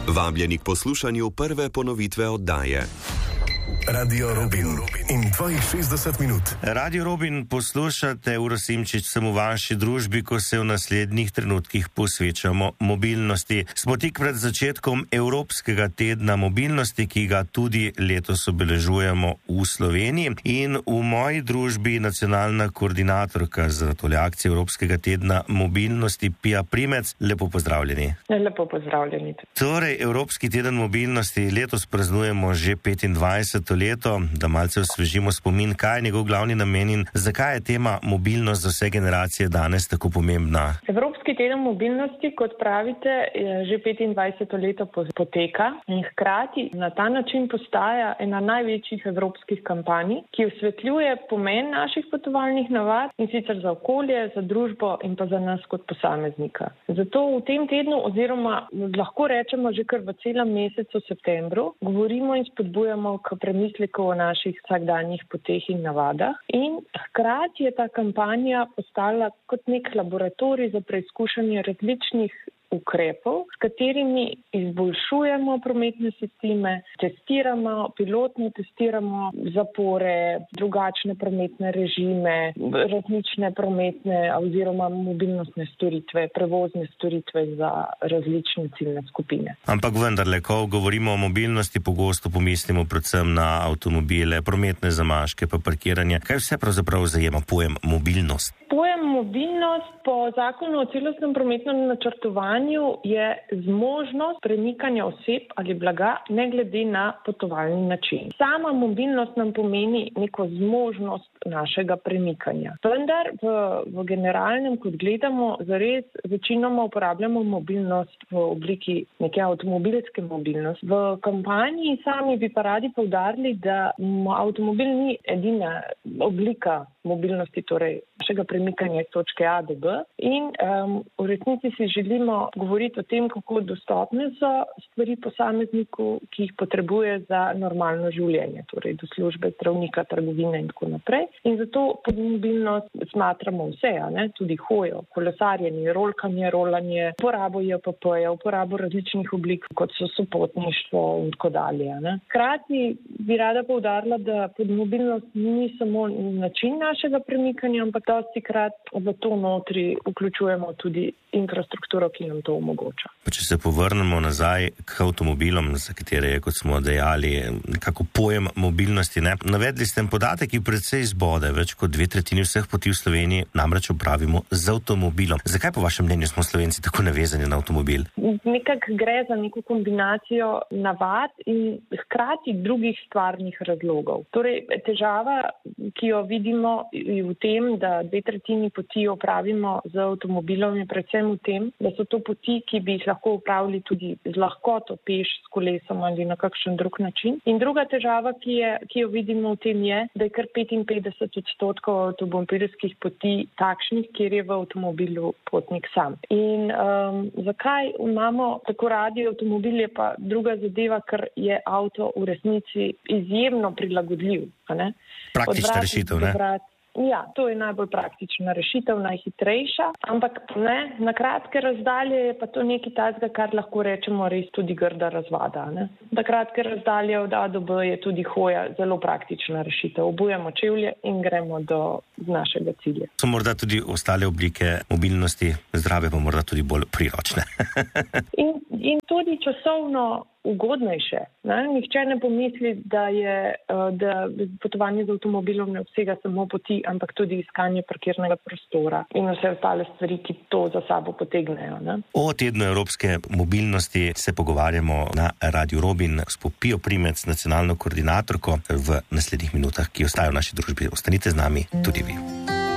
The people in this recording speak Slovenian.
Vabljeni k poslušanju prve ponovitve oddaje. Radio Robin in tvojih 60 minut. Radio Robin poslušate, Uro Simčič sem v vaši družbi, ko se v naslednjih trenutkih posvečamo mobilnosti. Smo tik pred začetkom Evropskega tedna mobilnosti, ki ga tudi letos obeležujemo v Sloveniji. In v moji družbi nacionalna koordinatorka za tole akcijo Evropskega tedna mobilnosti, Pija Primec. Lepo pozdravljeni. Lepo pozdravljeni. Torej, Evropski teden mobilnosti letos praznujemo že 25. leto, da malce osvežimo spomin, kaj je njegov glavni namen in zakaj je tema mobilnost za vse generacije danes tako pomembna. Evropski teden mobilnosti, kot pravite, je že 25. leto poteka in hkrati na ta način postaja ena največjih evropskih kampanj, ki osvetljuje pomen naših potovalnih navad in sicer za okolje, za družbo in pa za nas kot posameznika. Zato v tem tednu oziroma lahko rečemo že kar v celem mesecu septembru govorimo in spodbujamo k premisleku o naših vsakdanjih poteh in navadah. In hkrati je ta kampanja postala kot nek laboratorij za preizkušanje različnih ukrepov, s katerimi izboljšujemo prometne sisteme, pilotno testiramo zapore, drugačne prometne režime, različne prometne oziroma mobilnostne storitve, prevozne storitve za različne ciljne skupine. Ampak vendarle, ko govorimo o mobilnosti, pogosto pomislimo predvsem na avtomobile, prometne zamaške, pa parkiranje. Kaj vse pravzaprav zajema pojem mobilnost? Pojem mobilnost po zakonu o celostnem prometnem načrtovanju je zmožnost premikanja oseb ali blaga ne glede na potovalni način. Sama mobilnost nam pomeni neko zmožnost našega premikanja. Vendar v generalnem, kot gledamo, zares večinoma uporabljamo mobilnost v obliki neke avtomobilske mobilnosti. V kampanji sami bi pa radi poudarili, da avtomobil ni edina oblika mobilnosti, torej našega premikanja iz točke A do B. In v resnici si želimo govoriti o tem, kako dostopne so stvari posamezniku, ki jih potrebuje za normalno življenje, torej do službe, zdravnika, trgovine in tako naprej. In zato pod mobilnost smatramo vse, tudi hojo, kolesarjenje, rolkanje, rolanje, uporabo JPP-ja, uporabo različnih oblik, kot so sopotništvo in tako dalje. Hkrati bi rada poudarila, da pod mobilnost ni samo način našega premikanja, ampak dostikrat v to notri vključujemo tudi infrastrukturo, ki nam to omogoča. Če se povrnemo nazaj k avtomobilom, za katere je, kot smo dejali, nekako pojem mobilnosti. Navedli ste podatek, ki precej zbode. Več kot 2/3 vseh poti v Sloveniji namreč opravimo z avtomobilom. Zakaj po vašem mnenju smo Slovenci tako navezani na avtomobil? Nekako gre za neko kombinacijo navad in hkrati drugih stvarnih razlogov. Torej, težava, ki jo vidimo v tem, da 2/3 poti opravimo z avtomobilom, je predvsem v tem, da so to poti, ki bi jih lahko upravili tudi z lahkoto peš, s kolesom ali na kakšen drug način. In druga težava, ki jo vidimo v tem, je, da je kar 55% avtomobilskih poti takšnih, kjer je v avtomobilu potnik sam. In zakaj imamo tako radi avtomobil, je pa druga zadeva, ker je avto v resnici izjemno prilagodljiv. Praktična rešitev, ne? Ja, to je najbolj praktična rešitev, najhitrejša, ampak na kratke razdalje je pa to nekaj takega, kar lahko rečemo res tudi grda razvada. Na kratke razdalje od A do B je tudi hoja zelo praktična rešitev. Obujemo čevlje in gremo do našega cilja. So morda tudi ostale oblike mobilnosti zdrave, pa morda tudi bolj priročne. in tudi časovno ugodnejše. Nihče ne pomisli, da potovanje z avtomobilom ne obsega samo poti, ampak tudi iskanje parkirnega prostora in vse ostale stvari, ki to za sabo potegnejo. O tednu evropske mobilnosti se pogovarjamo na Radio Robin s Pijo Primec, nacionalno koordinatorko, v naslednjih minutah, ki ostajajo v naši družbi. Ostanite z nami tudi vi.